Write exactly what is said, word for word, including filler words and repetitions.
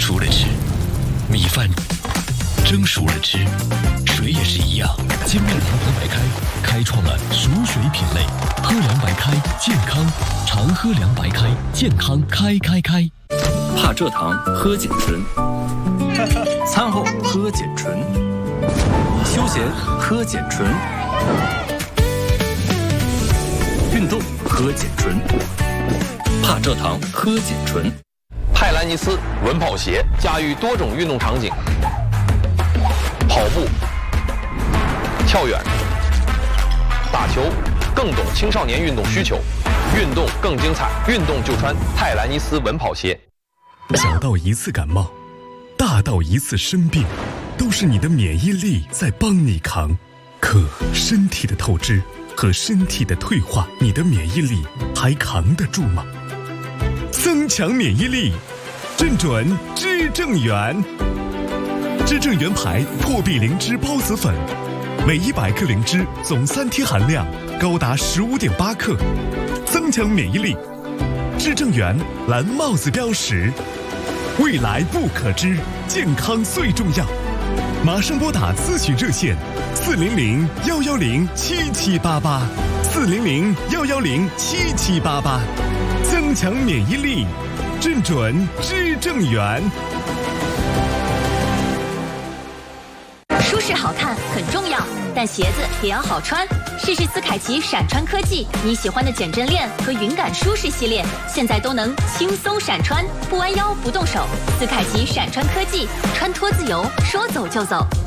熟了吃，米饭蒸熟了吃，水也是一样。精酿长河白开开创了熟水品类，喝凉白开健康，常喝凉白开健康开开开。 怕蔗糖喝碱醇，餐后喝碱醇，休闲喝碱醇，运动喝碱醇，怕蔗糖喝碱醇。 泰兰尼斯稳跑鞋驾驭多种运动场景，跑步、跳远、打球，更懂青少年运动需求，运动更精彩，运动就穿泰兰尼斯稳跑鞋。 小到一次感冒，大到一次生病，都是你的免疫力在帮你扛。可身体的透支和身体的退化，你的免疫力还扛得住吗？增强免疫力，正准知正元。知正元牌破壁灵芝孢子粉，每一百克灵芝总三天含量高达十五点八克，增强免疫力。知正元蓝帽子标识，未来不可知，健康最重要。马上拨打咨询热线四零零幺幺零七七八八，四零零幺幺零七七八八，增强免疫力，正准知正元。 舒适好看很重要，但鞋子也要好穿。试试斯凯奇闪穿科技，你喜欢的减震链和云感舒适系列，现在都能轻松闪穿，不弯腰不动手。斯凯奇闪穿科技，穿脱自由，说走就走。